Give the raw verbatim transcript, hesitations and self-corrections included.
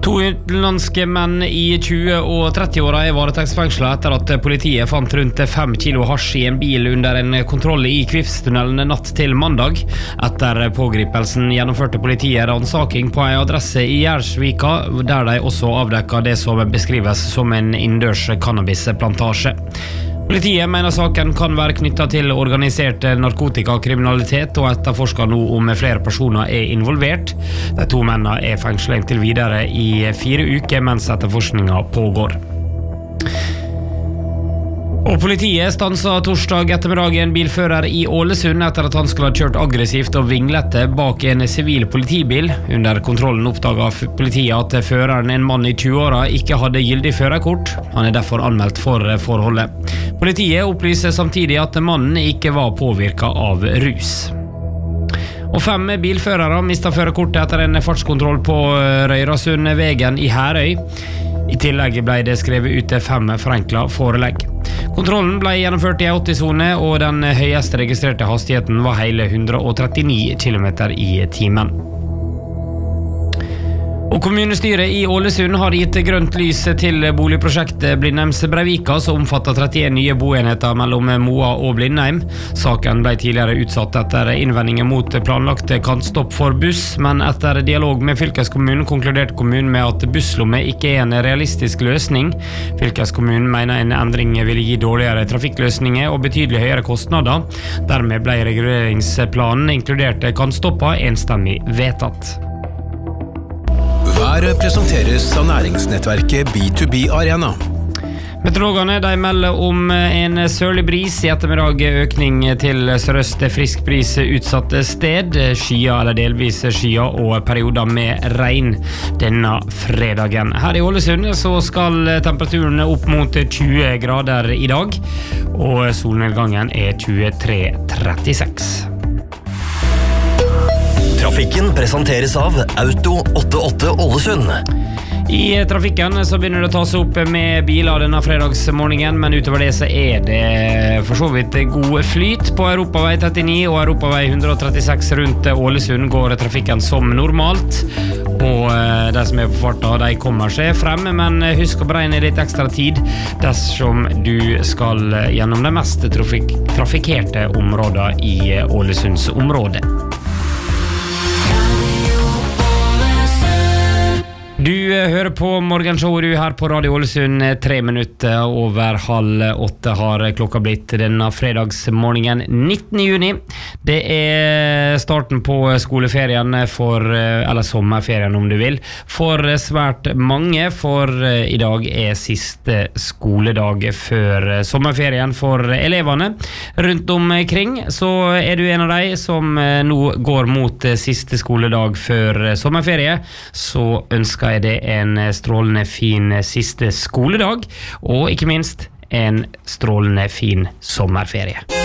To utenlandske menn i tjue- og trettiåra er varetektsfengslet etter at politiet fant rundt fem kilo hasj i en bil under en kontroll i Kvifstunnelen natt til mandag. Etter pågripelsen gjennomførte politiet ransaking på en adresse i Gjersvika, der de også avdekket det som beskrives som en innendørs cannabisplantasje. Politiet mener saken kan være knyttet til organisert narkotikakriminalitet og etterforsker nå om flere personer er involvert. De to mennene er fengslet inntil videre i fire uker mens etterforskningen pågår. Og politiet stanset torsdag ettermiddag en bilfører i Ålesund etter at han skulle ha kjørt aggressivt og vinglete bak en sivil politibil. Under kontrollen oppdaget politiet at føreren, en mann i tjueåra, ikke hadde gyldig førerkort. Han er derfor anmeldt for forholdet. Politiet opplyser samtidig at mannen ikke var påvirket av rus. Og fem bilførere mistet førerkortet etter en fartskontroll på Røyrasundvegen i Herøy. I tillegg ble det skrevet ut fem forenklet forelegg. Kontrollen ble gjennomført i åtti-sone, og den høyeste registrerte hastigheten var hele hundre og trettini kilometer i timen. Og kommunestyret i Ålesund har gitt grønt lys til boligprosjektet Blindheims Breivika, som omfatter trettien nye boenheter mellom Moa og Blindheim. Saken ble tidligere utsatt etter innvendinger mot planlagt kantstopp for buss, men etter dialog med fylkeskommunen konkluderte kommunen med at busslomme ikke er en realistisk løsning. Fylkeskommunen mener en endring vil gi dårligere trafikkløsninger og betydelig høyere kostnader. Dermed ble reguleringsplanen inkludert kantstopper enstemmig vedtatt. Været presenteres av næringsnettverket B to B Arena. Meteorologene de melder om en sørlig bris i ettermiddag, økning til sørøst, frisk bris utsatte sted, skyer eller delvis skyer og perioder med regn denne fredagen. Her i Ålesund så skal temperaturen opp mot tjue grader i dag, og solnedgangen er tjuetre trettiseks. Trafikken presenteres av Auto åttiåtte Ålesund. I trafikken så begynner det å ta seg opp med biler denne fredagsmorgenen, men utover det så er det for så vidt god flyt. På Europavei trettini og Europavei ett hundre trettiseks rundt Ålesund går trafikken som normalt, og de som er på farta, de kommer seg frem, men husk å beregne litt ekstra tid dersom du skal gjennom de mest trafik- trafikerte områdene i Ålesunds område. Du hører på Morgenshowet du her på Radio Ålesund. Tre minutter over halv åtte har klokka blitt denne fredagsmorgenen nittende juni. Det er starten på skoleferien for, eller sommerferien om du vil, for svært mange, for i dag er siste skoledag før sommerferien for elevene. Rundt omkring så er du en av de som nå går mot siste skoledag før sommerferie, så ønsker jeg det en strålende fin siste skoledag, og ikke minst en strålende fin sommerferie.